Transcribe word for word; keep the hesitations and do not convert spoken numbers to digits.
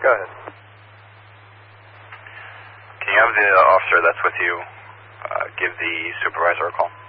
Go ahead. Can you have the officer that's with you uh, give the supervisor a call?